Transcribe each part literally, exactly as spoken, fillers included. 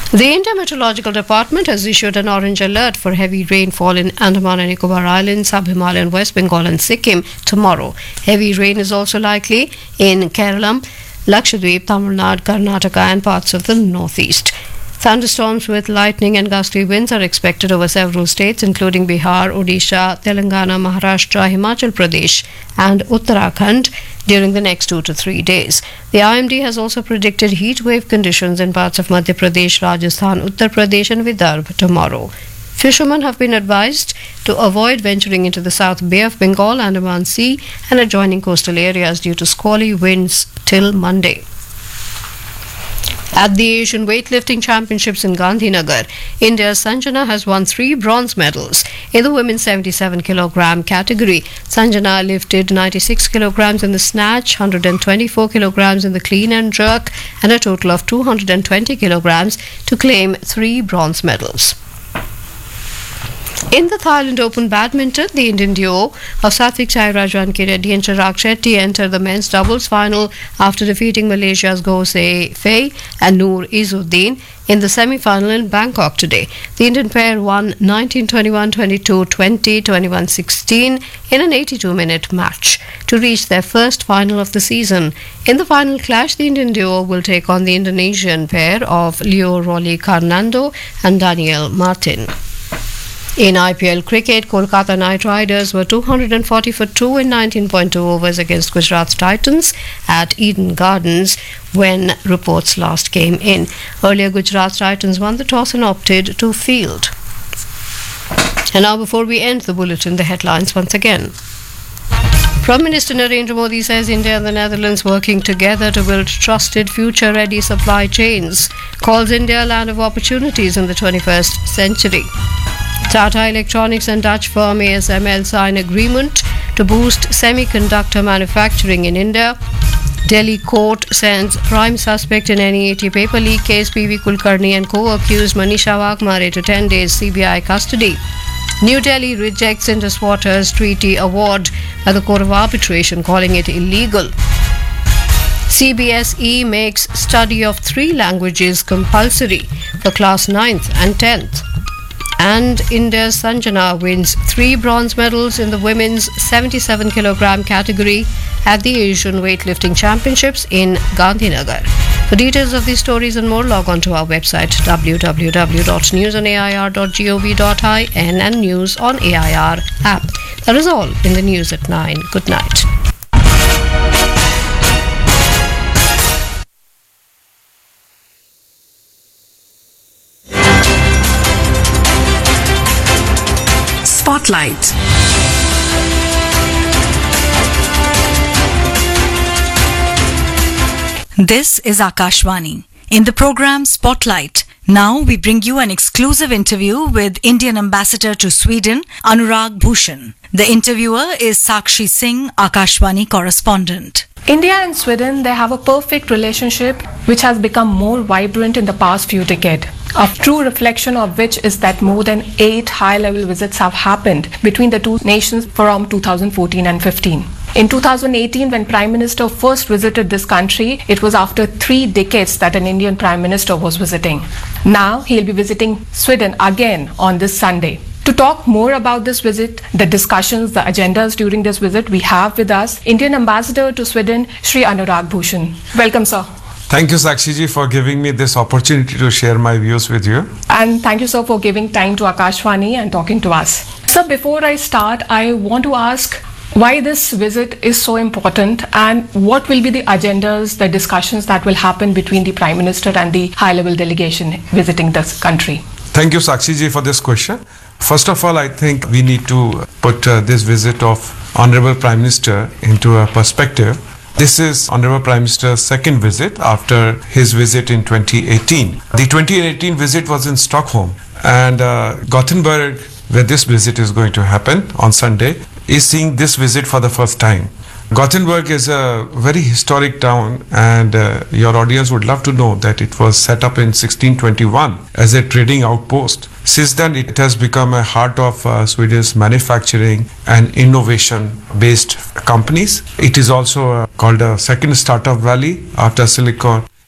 The India Meteorological Department has issued an orange alert for heavy rainfall in Andaman and Nicobar Islands, Sub-Himalayan, West Bengal and Sikkim tomorrow. Heavy rain is also likely in Kerala, Lakshadweep, Tamil Nadu, Karnataka and parts of the northeast. Thunderstorms with lightning and gusty winds are expected over several states including Bihar, Odisha, Telangana, Maharashtra, Himachal Pradesh and Uttarakhand during the next two to three days. The I M D has also predicted heat wave conditions in parts of Madhya Pradesh, Rajasthan, Uttar Pradesh and Vidarbha tomorrow. Fishermen have been advised to avoid venturing into the South Bay of Bengal, Andaman Sea and adjoining coastal areas due to squally winds till Monday. At the Asian Weightlifting Championships in Gandhinagar, India's Sanjana has won three bronze medals. In the women's seventy-seven kilogram category, Sanjana lifted ninety-six kilograms in the snatch, one hundred twenty-four kilograms in the clean and jerk, and a total of two hundred twenty kilograms to claim three bronze medals. In the Thailand Open Badminton, the Indian duo of Satvik Sairaj, Ranki Reddy and Chirag Shetty entered the men's doubles final after defeating Malaysia's Goh Se Fei and Noor Izzuddin in the semi-final in Bangkok today. The Indian pair won nineteen twenty-one, twenty-two twenty, twenty-one sixteen in an eighty-two minute match to reach their first final of the season. In the final clash, the Indian duo will take on the Indonesian pair of Leo Rolly Carnando and Daniel Martin. In I P L cricket, Kolkata Knight Riders were two hundred forty for two in nineteen point two overs against Gujarat Titans at Eden Gardens when reports last came in. Earlier, Gujarat Titans won the toss and opted to field. And now, before we end the bulletin, the headlines once again. Prime Minister Narendra Modi says India and the Netherlands working together to build trusted, future-ready supply chains. Calls India a land of opportunities in the twenty-first century. Tata Electronics and Dutch firm A S M L sign agreement to boost semiconductor manufacturing in India. Delhi court sends prime suspect in N E A T paper leak case P V Kulkarni and co-accused Manisha Wagmare to ten days C B I custody. New Delhi rejects Indus Waters Treaty Award by the Court of Arbitration, calling it illegal. C B S E makes study of three languages compulsory for class ninth and tenth. And India's Sanjana wins three bronze medals in the women's seventy-seven kilogram category at the Asian Weightlifting Championships in Gandhinagar. For details of these stories and more, log on to our website w w w dot news on a i r dot gov dot in and News on A I R app. That is all in the news at nine. Good night. Spotlight. This is Akashvani. In the program Spotlight, now we bring you an exclusive interview with Indian Ambassador to Sweden, Anurag Bhushan. The interviewer is Sakshi Singh, Akashvani correspondent. India and Sweden, they have a perfect relationship which has become more vibrant in the past few decades. A true reflection of which is that more than eight high-level visits have happened between the two nations from two thousand fourteen and fifteen. In two thousand eighteen, when Prime Minister first visited this country, it was after three decades that an Indian Prime Minister was visiting. Now he'll be visiting Sweden again on this Sunday. To talk more about this visit, the discussions, the agendas during this visit, we have with us Indian Ambassador to Sweden, Shri Anurag Bhushan. Welcome, sir. Thank you, Sakshiji, for giving me this opportunity to share my views with you. And thank you, sir, for giving time to Akashvani and talking to us. Sir, before I start, I want to ask why this visit is so important and what will be the agendas, the discussions that will happen between the Prime Minister and the high-level delegation visiting this country. Thank you, Sakshiji, for this question. First of all, I think we need to put uh, this visit of Honorable Prime Minister into a perspective. This is Honorable Prime Minister's second visit after his visit in twenty eighteen. The twenty eighteen visit was in Stockholm, and uh, Gothenburg, where this visit is going to happen on Sunday, is seeing this visit for the first time. Gothenburg is a very historic town, and uh, your audience would love to know that it was set up in sixteen twenty-one as a trading outpost. Since then, it has become a heart of uh, Sweden's manufacturing and innovation-based companies. It is also uh, called a second startup valley after Silicon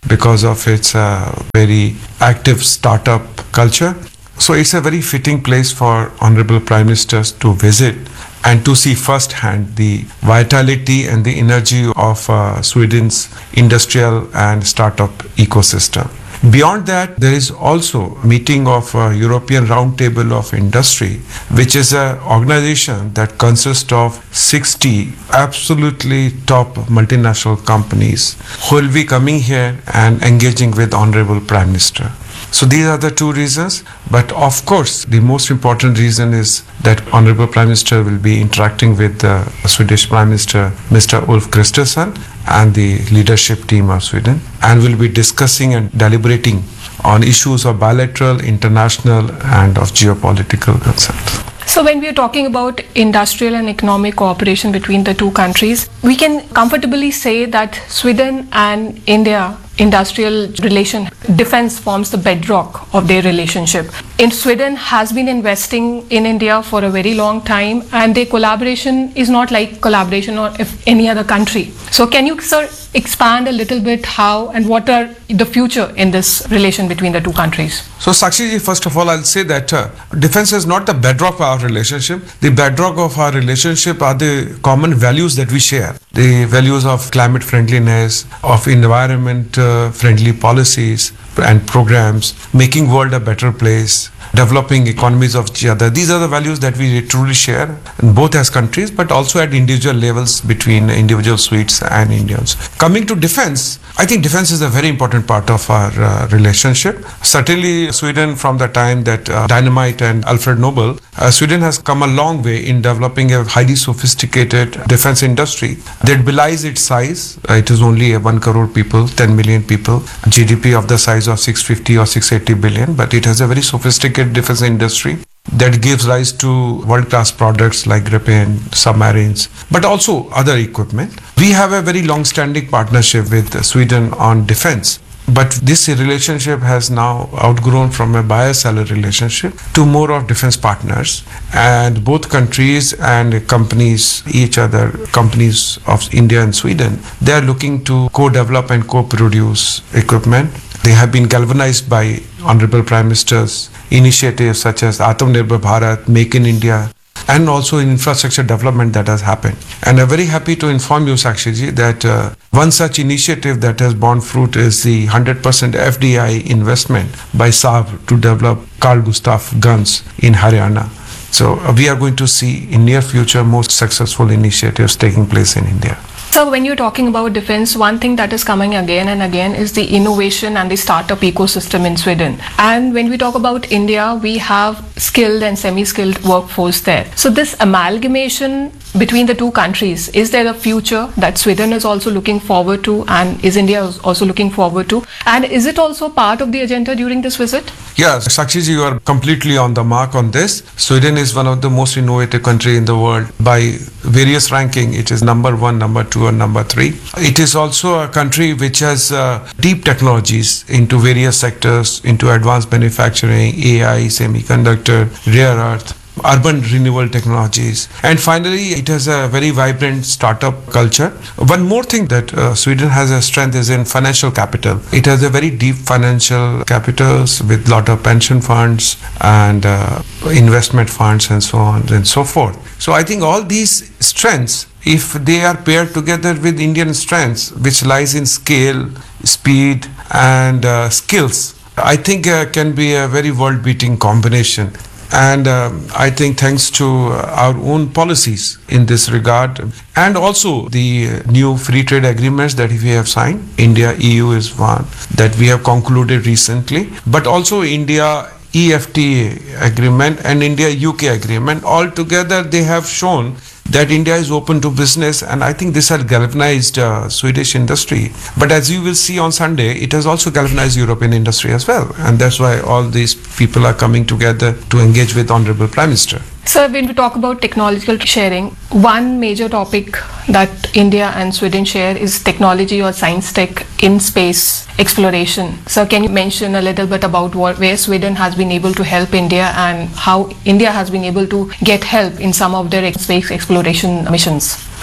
because of its uh, very active startup culture. So it's a very fitting place for Honorable Prime Ministers to visit and to see firsthand the vitality and the energy of uh, Sweden's industrial and startup ecosystem. Beyond that, there is also meeting of uh, European Roundtable of Industry, which is an organization that consists of sixty absolutely top multinational companies who will be coming here and engaging with Honorable Prime Minister. So these are the two reasons, but of course the most important reason is that Honorable Prime Minister will be interacting with the Swedish Prime Minister Mister Ulf Kristersson and the leadership team of Sweden, and will be discussing and deliberating on issues of bilateral, international and of geopolitical concerns. So when we are talking about industrial and economic cooperation between the two countries, we can comfortably say that Sweden and India industrial relation, defense forms the bedrock of their relationship. In Sweden has been investing in India for a very long time, and their collaboration is not like collaboration or if any other country. So can you, sir, expand a little bit how and what are the future in this relation between the two countries? So Sakshi ji, first of all, I'll say that uh, defense is not the bedrock of our relationship. The bedrock of our relationship are the common values that we share. The values of climate friendliness, of environment uh, friendly policies and programs, making world a better place, developing economies of each other. These are the values that we truly share, both as countries, but also at individual levels between individual Swedes and Indians. Coming to defense, I think defense is a very important part of our uh, relationship. Certainly, Sweden, from the time that uh, Dynamite and Alfred Nobel, uh, Sweden has come a long way in developing a highly sophisticated defense industry that belies its size. Uh, it is only a one crore people, ten million people, G D P of the size of six hundred fifty or six hundred eighty billion, but it has a very sophisticated defense industry that gives rise to world-class products like Gripen, submarines, but also other equipment. We have a very long-standing partnership with Sweden on defense. But this relationship has now outgrown from a buyer-seller relationship to more of defense partners. And both countries and companies, each other, companies of India and Sweden, they are looking to co-develop and co-produce equipment. They have been galvanized by Honorable Prime Minister's initiatives such as Atmanirbhar Bharat, Make in India, and also in infrastructure development that has happened. And I'm very happy to inform you, Sakshi ji, that uh, one such initiative that has borne fruit is the one hundred percent F D I investment by Saab to develop Carl Gustaf guns in Haryana. So uh, we are going to see in near future most successful initiatives taking place in India. So when you're talking about defense, one thing that is coming again and again is the innovation and the startup ecosystem in Sweden. And when we talk about India, we have skilled and semi-skilled workforce there. So this amalgamation between the two countries, is there a future that Sweden is also looking forward to and is India also looking forward to? And is it also part of the agenda during this visit? Yes, Sakshi ji, you are completely on the mark on this. Sweden is one of the most innovative countries in the world. By various ranking, it is number one, number two, and number three. It is also a country which has uh, deep technologies into various sectors, into advanced manufacturing, A I, semiconductor, rare earth, urban renewable technologies, and finally it has a very vibrant startup culture. One more thing that uh, Sweden has a strength is in financial capital. It has a very deep financial capitals with lot of pension funds and uh, investment funds and so on and so forth. So I think all these strengths, if they are paired together with Indian strengths, which lies in scale, speed and uh, skills, I think uh, can be a very world-beating combination. And um, I think thanks to our own policies in this regard, and also the new free trade agreements that we have signed, India E U is one that we have concluded recently, but also India E F T A agreement and India U K agreement, all together they have shown that India is open to business, and I think this has galvanized uh, Swedish industry. But as you will see on Sunday, it has also galvanized European industry as well, and that's why all these people are coming together to engage with Honorable Prime Minister. Sir, when we talk about technological sharing, one major topic that India and Sweden share is technology or science tech in space exploration. So can you mention a little bit about what, where Sweden has been able to help India and how India has been able to get help in some of their space exploration missions?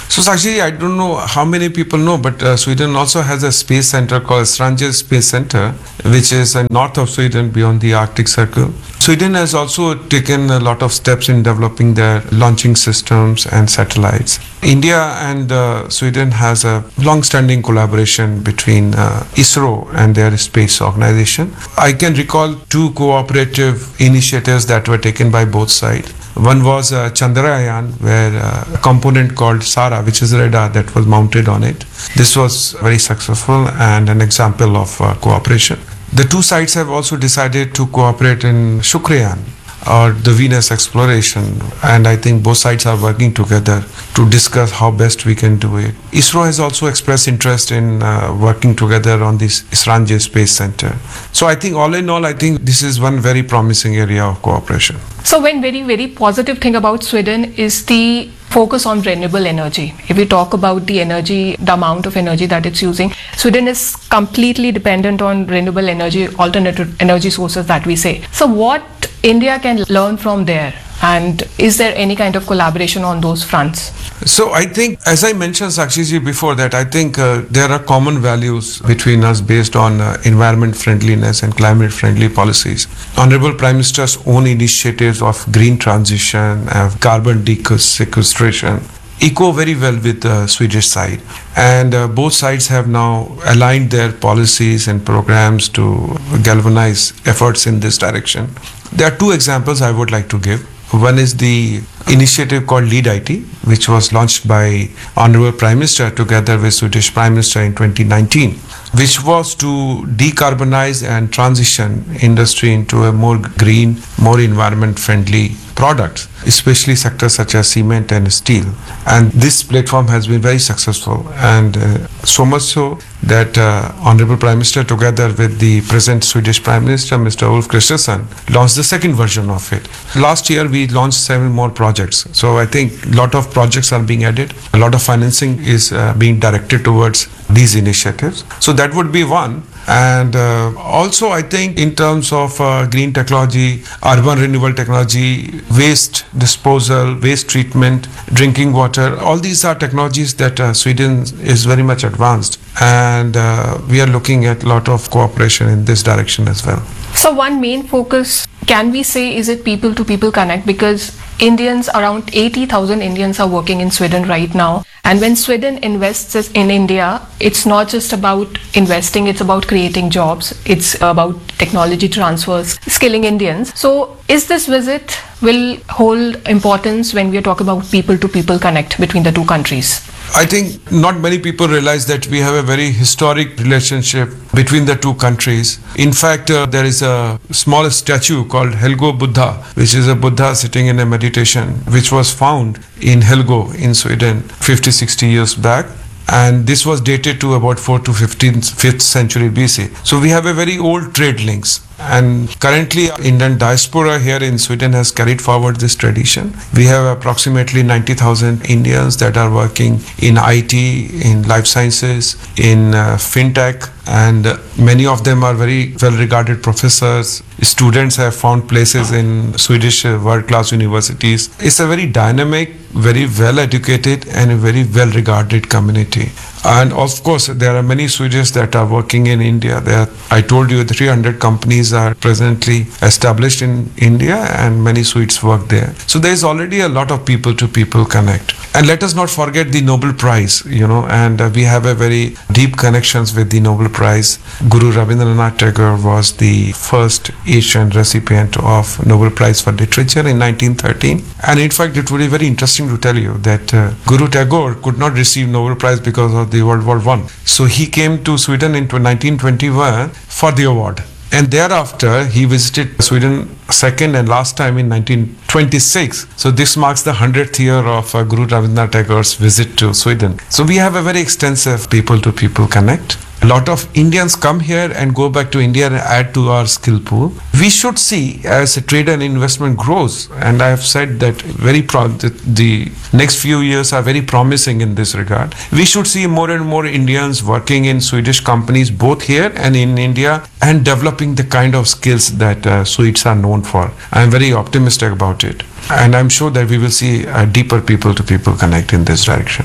So Sakshi, I don't know how many people know, but uh, Sweden also has a space center called Esrange Space Center, which is uh, north of Sweden beyond the Arctic Circle. Sweden has also taken a lot of steps in developing their launching systems and satellites. India and uh, Sweden has a long-standing collaboration between uh, ISRO and their space organization. I can recall two cooperative initiatives that were taken by both sides. One was uh, Chandrayaan, where uh, a component called SARA, which is a radar that was mounted on it. This was very successful and an example of uh, cooperation. The two sides have also decided to cooperate in Shukrayaan, or the Venus exploration, and I think both sides are working together to discuss how best we can do it. ISRO has also expressed interest in uh, working together on this Esrange Space Center. So I think all in all, I think this is one very promising area of cooperation. So one very, very positive thing about Sweden is the focus on renewable energy. If we talk about the energy, the amount of energy that it's using, Sweden is completely dependent on renewable energy, alternative energy sources that we say. So what India can learn from there? And is there any kind of collaboration on those fronts? So I think, as I mentioned, Sakshiji, before that, I think uh, there are common values between us based on uh, environment friendliness and climate friendly policies. Honorable Prime Minister's own initiatives of green transition, of carbon sequestration, echo very well with the Swedish side. And uh, both sides have now aligned their policies and programs to galvanize efforts in this direction. There are two examples I would like to give. One is the initiative called Lead I T, which was launched by Honorable Prime Minister together with Swedish Prime Minister in twenty nineteen, which was to decarbonize and transition industry into a more green, more environment-friendly product, especially sectors such as cement and steel. And this platform has been very successful, and uh, so much so that uh, Honorable Prime Minister together with the present Swedish Prime Minister, Mister Ulf Kristersson, launched the second version of it. Last year we launched seven more projects. So I think a lot of projects are being added. A lot of financing is uh, being directed towards these initiatives. So that would be one. And uh, also I think in terms of uh, green technology, urban renewable technology, waste disposal, waste treatment, drinking water, all these are technologies that uh, Sweden is very much advanced. And uh, we are looking at a lot of cooperation in this direction as well. So one main focus, can we say, is it people to people connect? Because Indians, around eighty thousand Indians are working in Sweden right now. And when Sweden invests in India, it's not just about investing, it's about creating jobs. It's about technology transfers, skilling Indians. So is this visit will hold importance when we are talking about people to people connect between the two countries? I think not many people realize that we have a very historic relationship between the two countries. In fact, uh, there is a small statue called Helgo Buddha, which is a Buddha sitting in a meditation, which was found in Helgo in Sweden fifty, sixty years back. And this was dated to about fourth to fifth century B C. So we have a very old trade links. And currently, Indian diaspora here in Sweden has carried forward this tradition. We have approximately ninety thousand Indians that are working in I T, in life sciences, in uh, fintech, and uh, many of them are very well-regarded professors. Students have found places in Swedish uh, world-class universities. It's a very dynamic, very well-educated, and a very well-regarded community. And of course, there are many Swedes that are working in India. There are, I told you, three hundred companies are presently established in India, and many Swedes work there. So there is already a lot of people-to-people connect. And let us not forget the Nobel Prize, you know, and uh, we have a very deep connections with the Nobel Prize. Guru Rabindranath Tagore was the first Asian recipient of Nobel Prize for Literature in nineteen thirteen. And in fact, it would be very interesting to tell you that uh, Guru Tagore could not receive Nobel Prize because of the World War One. So he came to Sweden in nineteen twenty-one for the award. And thereafter, he visited Sweden second and last time in nineteen twenty-six. So this marks the hundredth year of uh, Guru Rabindranath Tagore's visit to Sweden. So we have a very extensive people-to-people connect. A lot of Indians come here and go back to India and add to our skill pool. We should see as trade and investment grows, and I have said that very pro- the, the next few years are very promising in this regard. We should see more and more Indians working in Swedish companies both here and in India and developing the kind of skills that uh, Swedes are known for. I am very optimistic about it, and I'm sure that we will see a deeper people-to-people connect in this direction.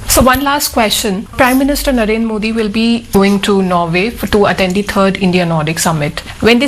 So one last question. Prime Minister Narendra Modi will be going to Norway for, to attend the third India Nordic Summit. When they